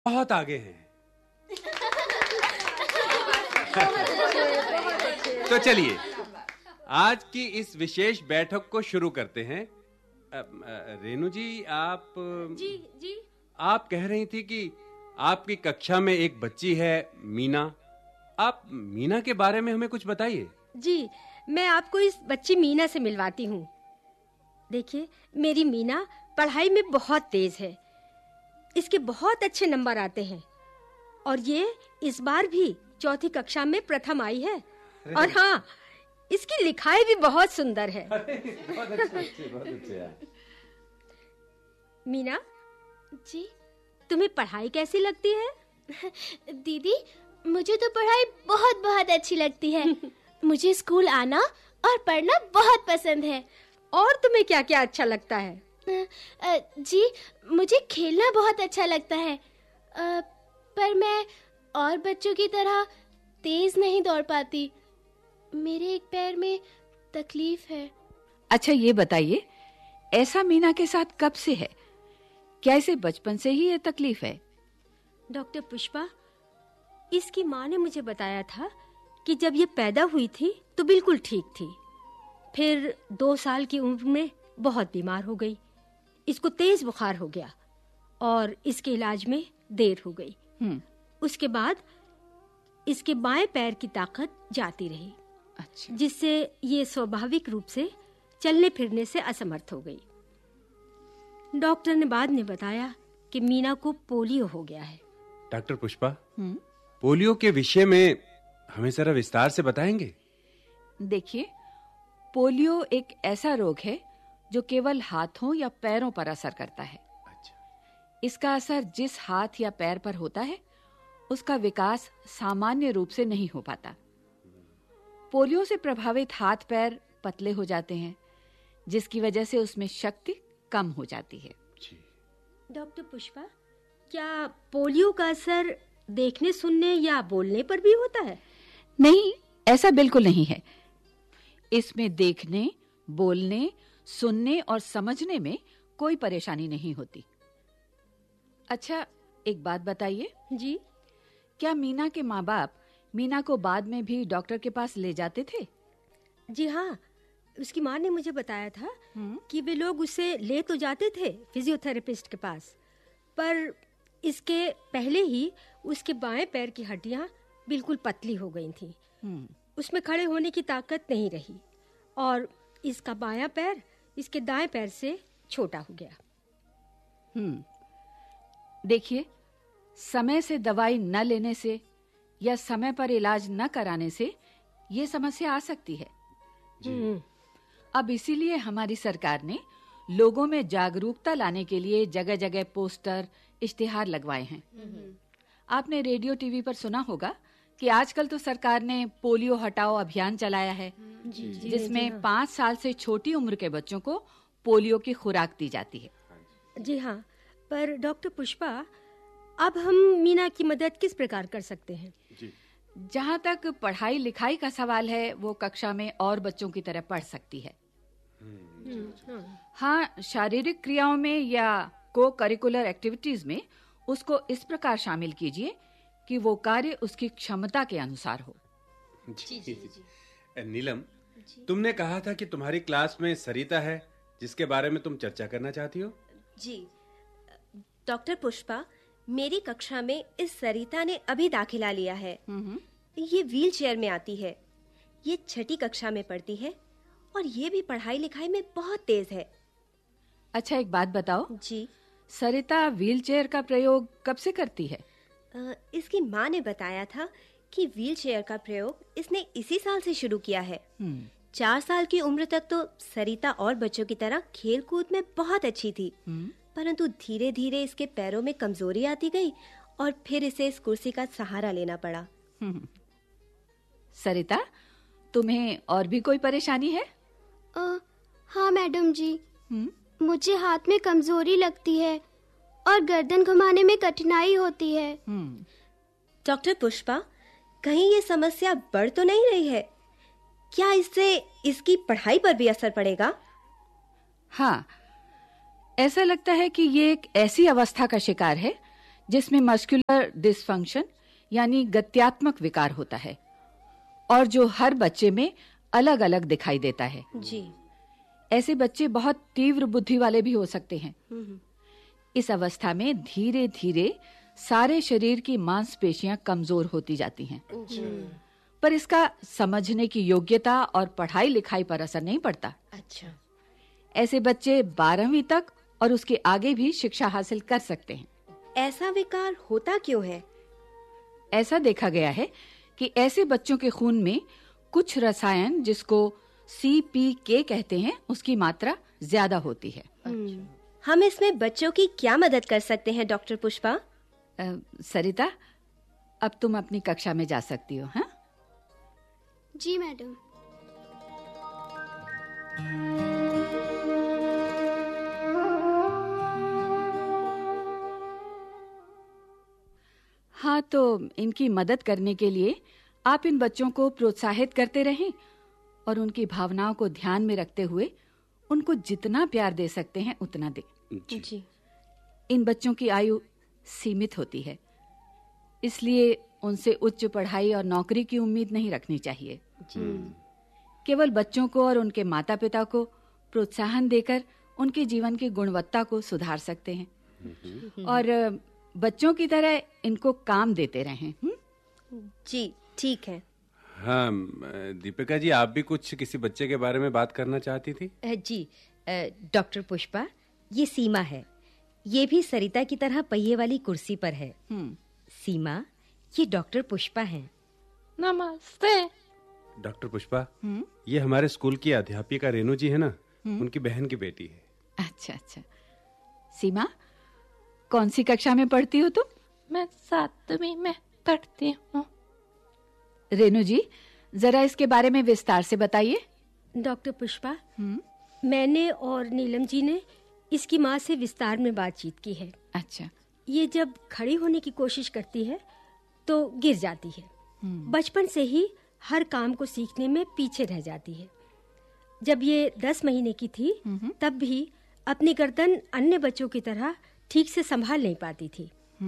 बहुत आगे हैं। तो चलिए आज की इस विशेष बैठक को शुरू करते हैं। रेनू जी, आप जी आप कह रही थी कि आपकी कक्षा में एक बच्ची है मीना। आप मीना के बारे में हमें कुछ बताइए। जी, मैं आपको इस बच्ची मीना से मिलवाती हूँ। देखिए, मेरी मीना पढ़ाई में बहुत तेज है। इसके बहुत अच्छे नंबर आते हैं और ये इस बार भी चौथी कक्षा में प्रथम आई है। और हाँ, इसकी लिखाई भी बहुत सुंदर है। बहुत अच्छे। मीना जी, तुम्हें पढ़ाई कैसी लगती है? दीदी, मुझे तो पढ़ाई बहुत बहुत अच्छी लगती है। मुझे स्कूल आना और पढ़ना बहुत पसंद है। और तुम्हें क्या क्या अच्छा लगता है? जी, मुझे खेलना बहुत अच्छा लगता है, पर मैं और बच्चों की तरह तेज नहीं दौड़ पाती। मेरे एक पैर में तकलीफ है। अच्छा, ये बताइए, ऐसा मीना के साथ कब से है? क्या इसे बचपन से ही ये तकलीफ है? डॉक्टर पुष्पा, इसकी माँ ने मुझे बताया था कि जब ये पैदा हुई थी तो बिल्कुल ठीक थी। फिर 2 साल की उम्र में बहुत बीमार हो गई। इसको तेज बुखार हो गया और इसके इलाज में देर हो गई। उसके बाद इसके बाएं पैर की ताकत जाती रही। अच्छा। जिससे ये स्वाभाविक रूप से चलने फिरने से असमर्थ हो गई। डॉक्टर ने बाद में बताया कि मीना को पोलियो हो गया है। डॉक्टर पुष्पा, पोलियो के विषय में हमें जरा विस्तार से बताएंगे? देखिए, पोलियो एक ऐसा रोग है जो केवल हाथों या पैरों पर असर करता है। अच्छा। इसका असर जिस हाथ या पैर पर होता है, उसका विकास सामान्य रूप से नहीं हो पाता। पोलियो से प्रभावित हाथ पैर पतले हो जाते हैं, जिसकी वजह से उसमें शक्ति कम हो जाती है। डॉक्टर पुष्पा, क्या पोलियो का असर देखने, सुनने या बोलने पर भी होता है? नहीं, ऐसा बिल्कुल नहीं है। इसमें देखने, बोलने, सुनने और समझने में कोई परेशानी नहीं होती। अच्छा, एक बात बताइए। जी। क्या मीना के माँ-बाप मीना को बाद में भी डॉक्टर के पास ले जाते थे? जी हाँ, उसकी माँ ने मुझे बताया था कि वे लोग उसे ले तो जाते थे फिजियोथेरेपिस्ट के पास, पर इसके पहले ही उसके बाएं पैर की हड्डियां बिल्कुल पतली हो गई थीं। उसमें खड़े होने की ताकत नहीं रही और इसका बायां पैर इसके दाएं पैर से छोटा हो गया। देखिए, समय से दवाई न लेने से या समय पर इलाज न कराने से ये समस्या आ सकती है। अब इसीलिए हमारी सरकार ने लोगों में जागरूकता लाने के लिए जगह-जगह पोस्टर, इश्तिहार लगवाए हैं। आपने रेडियो, टीवी पर सुना होगा कि आजकल तो सरकार ने पोलियो हटाओ अभियान चलाया है, जिसमें 5 साल से छोटी उम्र के बच्चों को पोलियो की खुराक दी जाती है। जी हाँ, पर डॉक्टर पुष्पा, अब हम मीना की मदद किस प्रकार कर सकते हैं? जहाँ तक पढ़ाई लिखाई का सवाल है, वो कक्षा में और बच्चों की तरह पढ़ सकती है। हाँ, शारीरिक क्रियाओं में या को-करिकुलर एक्टिविटीज में उसको इस प्रकार शामिल कीजिए कि वो कार्य उसकी क्षमता के अनुसार हो। जी। नीलम, तुमने कहा था कि तुम्हारी क्लास में सरिता है, जिसके बारे में तुम चर्चा करना चाहती हो। जी डॉक्टर पुष्पा, मेरी कक्षा में इस सरिता ने अभी दाखिला लिया है। ये व्हील चेयर में आती है। ये 6ठी कक्षा में पढ़ती है और ये भी पढ़ाई लिखाई में बहुत तेज है। अच्छा, एक बात बताओ। जी। सरिता व्हील चेयर का प्रयोग कब से करती है? इसकी माँ ने बताया था कि व्हील चेयर का प्रयोग इसने इसी साल से शुरू किया है। 4 साल की उम्र तक तो सरिता और बच्चों की तरह खेल कूद में बहुत अच्छी थी, परंतु धीरे धीरे इसके पैरों में कमजोरी आती गई और फिर इसे इस कुर्सी का सहारा लेना पड़ा। सरिता, तुम्हें और भी कोई परेशानी है? हाँ मैडम जी, मुझे हाथ में कमजोरी लगती है और गर्दन घुमाने में कठिनाई होती है। डॉक्टर पुष्पा, कहीं ये समस्या बढ़ तो नहीं रही है? क्या इससे इसकी पढ़ाई पर भी असर पड़ेगा? हाँ, ऐसा लगता है कि ये एक ऐसी अवस्था का शिकार है जिसमें मस्कुलर डिसफंक्शन यानी गत्यात्मक विकार होता है और जो हर बच्चे में अलग-अलग दिखाई देता है। जी। ऐसे बच्चे बहुत तीव्र बुद्धि वाले भी हो सकते हैं। इस अवस्था में धीरे-धीरे सारे शरीर की मांसपेशियां कमजोर होती जाती हैं। पर इसका समझने की योग्यता और पढ़ाई लिखाई पर असर नहीं पड़ता। अच्छा। ऐसे बच्चे 12वीं तक और उसके आगे भी शिक्षा हासिल कर सकते हैं। ऐसा विकार होता क्यों है? ऐसा देखा गया है कि ऐसे बच्चों के खून में कुछ रसायन जिसको CPK कहते हैं उसकी मात्रा ज्यादा होती है। हम इसमें बच्चों की क्या मदद कर सकते हैं डॉक्टर पुष्पा? सरिता, अब तुम अपनी कक्षा में जा सकती हो। हाँ जी मैडम। हाँ, तो इनकी मदद करने के लिए आप इन बच्चों को प्रोत्साहित करते रहें और उनकी भावनाओं को ध्यान में रखते हुए उनको जितना प्यार दे सकते हैं उतना दें। जी। इन बच्चों की आयु सीमित होती है, इसलिए उनसे उच्च पढ़ाई और नौकरी की उम्मीद नहीं रखनी चाहिए। केवल बच्चों को और उनके माता-पिता को प्रोत्साहन देकर उनके जीवन की गुणवत्ता को सुधार सकते हैं और बच्चों की तरह इनको काम देते रहें। जी, ठीक है। हाँ दीपिका जी, आप भी कुछ किसी बच्चे के बारे में बात करना चाहती थी? जी डॉक्टर पुष्पा, ये सीमा है। ये भी सरिता की तरह पहिए वाली कुर्सी पर है। सीमा, ये डॉक्टर पुष्पा हैं। नमस्ते। डॉक्टर पुष्पा, ये हमारे स्कूल की अध्यापिका रेनू जी है ना, उनकी बहन की बेटी है। अच्छा अच्छा। सीमा, कौन सी कक्षा में पढ़ती हो तुम? मैं 7वीं में पढ़ती हूँ। रेनू जी, जरा इसके बारे में विस्तार से बताइए। डॉक्टर पुष्पा, मैंने और नीलम जी ने इसकी माँ से विस्तार में बातचीत की है। अच्छा। ये जब खड़ी होने की कोशिश करती है तो गिर जाती है। बचपन से ही हर काम को सीखने में पीछे रह जाती है। जब ये 10 महीने की थी तब भी अपनी गर्दन अन्य बच्चों की तरह ठीक से संभाल नहीं पाती थी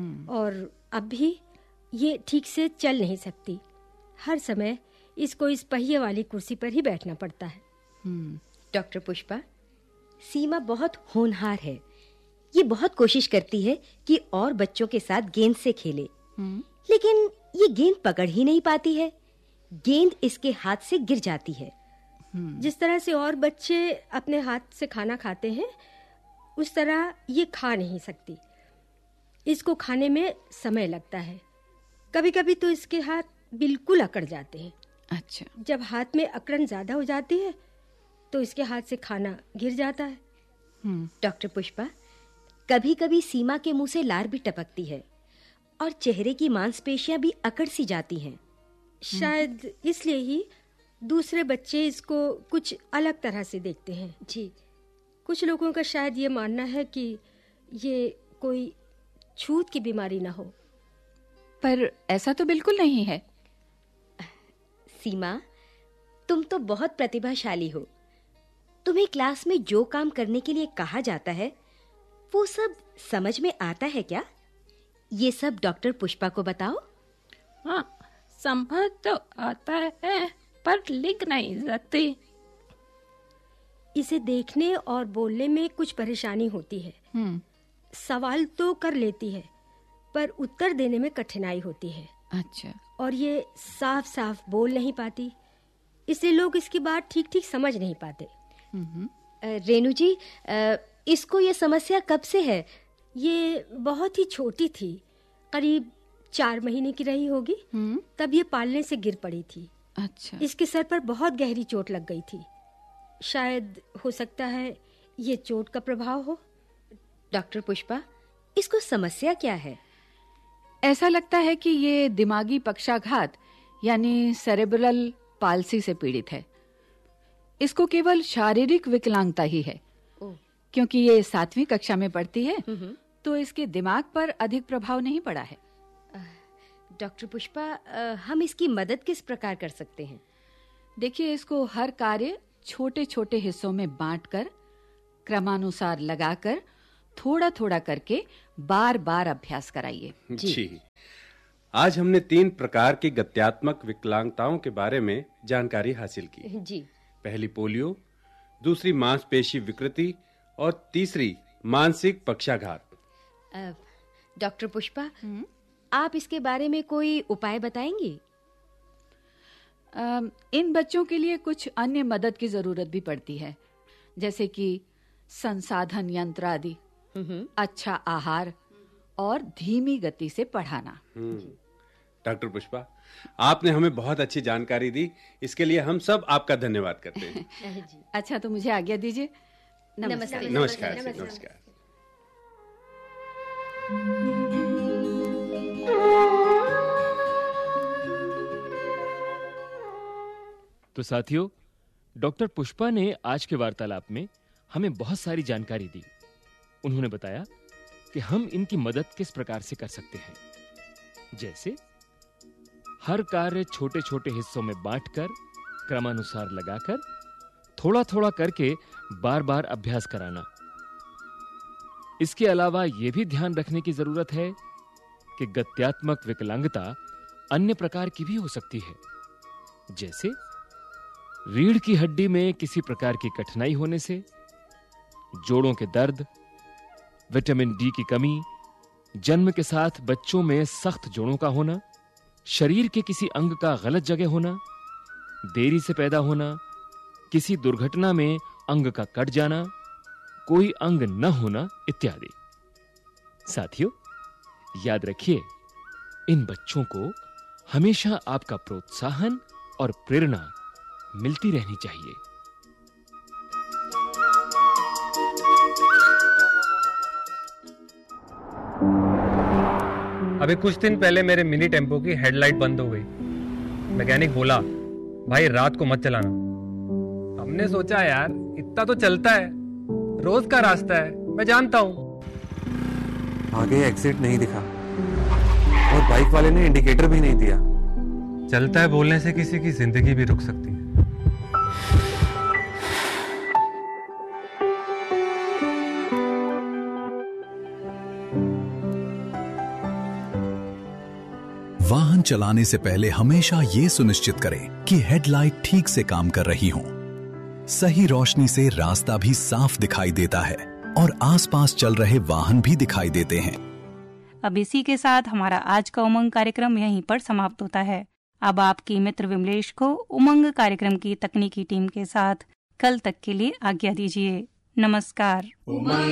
और अब भी ये ठीक से चल नहीं सकती। हर समय इसको इस पहिए वाली कुर्सी पर ही बैठना पड़ता है। डॉक्टर पुष्पा, सीमा बहुत होनहार है। ये बहुत कोशिश करती है कि और बच्चों के साथ गेंद से खेले, लेकिन ये गेंद पकड़ ही नहीं पाती है। गेंद इसके हाथ से गिर जाती है। जिस तरह से और बच्चे अपने हाथ से खाना खाते हैं, उस तरह ये खा नहीं सकती। इसको खाने में समय लगता है। कभी-कभी तो इसके हाथ बिल्कुल अकड़ जाते हैं। अच्छा। जब हाथ में अकड़न ज्यादा हो जाती है तो इसके हाथ से खाना गिर जाता है। डॉक्टर पुष्पा, कभी-कभी सीमा के मुंह से लार भी टपकती है और चेहरे की मांसपेशियां भी अकड़ सी जाती हैं। शायद इसलिए ही दूसरे बच्चे इसको कुछ अलग तरह से देखते हैं। जी। कुछ लोगों का शायद ये मानना है कि ये कोई छूत की बीमारी ना हो, पर ऐसा तो बिल्कुल नहीं है। सीमा, तुम तो बहुत प्रतिभाशाली हो। तुम्हें क्लास में जो काम करने के लिए कहा जाता है वो सब समझ में आता है क्या? ये सब डॉक्टर पुष्पा को बताओ। हाँ, समझ तो आता है पर लिख नहीं सकती। इसे देखने और बोलने में कुछ परेशानी होती है। सवाल तो कर लेती है पर उत्तर देने में कठिनाई होती है। अच्छा। और ये साफ-साफ बोल नहीं पाती, इसलिए लोग इसकी बात ठीक-ठीक समझ नहीं पाते। रेनू जी, इसको ये समस्या कब से है? ये बहुत ही छोटी थी, करीब 4 महीने की रही होगी। तब ये पालने से गिर पड़ी थी। अच्छा। इसके सर पर बहुत गहरी चोट लग गई थी। शायद हो सकता है ये चोट का प्रभाव हो। डॉक्टर पुष्पा, इसको समस्या क्या है? ऐसा लगता है कि ये दिमागी पक्षाघात यानी सेरेब्रल पाल्सी से पीड़ित है। इसको केवल शारीरिक विकलांगता ही है, क्योंकि ये 7वीं कक्षा में पढ़ती है तो इसके दिमाग पर अधिक प्रभाव नहीं पड़ा है। डॉक्टर पुष्पा, हम इसकी मदद किस प्रकार कर सकते हैं? देखिए, इसको हर कार्य छोटे-छोटे हिस्सों में बांटकर क्रमानुसार लगाकर थोड़ा थोड़ा करके बार बार अभ्यास कराइए। जी। आज हमने 3 प्रकार की गत्यात्मक विकलांगताओं के बारे में जानकारी हासिल की। जी। पहली पोलियो, दूसरी मांसपेशी विकृति और तीसरी मानसिक पक्षाघात। डॉक्टर पुष्पा, आप इसके बारे में कोई उपाय बताएंगी? इन बच्चों के लिए कुछ अन्य मदद की जरूरत भी पड़ती है, जैसे कि संसाधन यंत्र आदि, अच्छा आहार और धीमी गति से पढ़ाना। डॉक्टर पुष्पा, आपने हमें बहुत अच्छी जानकारी दी, इसके लिए हम सब आपका धन्यवाद करते हैं। अच्छा, तो मुझे आज्ञा दीजिए। नमस्ते। नमस्कार। नमस्कार। तो साथियों, डॉक्टर पुष्पा ने आज के वार्तालाप में हमें बहुत सारी जानकारी दी। उन्होंने बताया कि हम इनकी मदद किस प्रकार से कर सकते हैं, जैसे हर कार्य छोटे छोटे हिस्सों में बांटकर, क्रमानुसार लगाकर, थोड़ा थोड़ा करके बार बार अभ्यास कराना। इसके अलावा यह भी ध्यान रखने की जरूरत है कि गत्यात्मक विकलांगता अन्य प्रकार की भी हो सकती है, जैसे रीढ़ की हड्डी में किसी प्रकार की कठिनाई होने से, जोड़ों के दर्द, विटामिन डी की कमी, जन्म के साथ बच्चों में सख्त जोड़ों का होना, शरीर के किसी अंग का गलत जगह होना, देरी से पैदा होना, किसी दुर्घटना में अंग का कट जाना, कोई अंग न होना इत्यादि। साथियों, याद रखिए, इन बच्चों को हमेशा आपका प्रोत्साहन और प्रेरणा मिलती रहनी चाहिए। अभी कुछ दिन पहले मेरे मिनी टेम्पो की हेडलाइट बंद हो गई। मैकेनिक बोला, भाई रात को मत चलाना। हमने सोचा यार इतना तो चलता है, रोज का रास्ता है, मैं जानता हूँ। आगे एग्जिट नहीं दिखा और बाइक वाले ने इंडिकेटर भी नहीं दिया। चलता है बोलने से किसी की जिंदगी भी रुक सकती है। वाहन चलाने से पहले हमेशा ये सुनिश्चित करें कि हेडलाइट ठीक से काम कर रही हो। सही रोशनी से रास्ता भी साफ दिखाई देता है और आसपास चल रहे वाहन भी दिखाई देते हैं। अब इसी के साथ हमारा आज का उमंग कार्यक्रम यहीं पर समाप्त होता है। अब आपकी मित्र विमलेश को उमंग कार्यक्रम की तकनीकी टीम के साथ कल तक के लिए आज्ञा दीजिए। नमस्कार।